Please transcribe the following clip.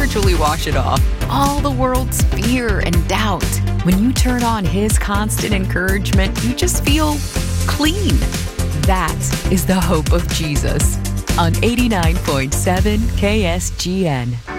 eventually wash it off. All the world's fear and doubt. When you turn on His constant encouragement, you just feel clean. That is the hope of Jesus on 89.7 KSGN.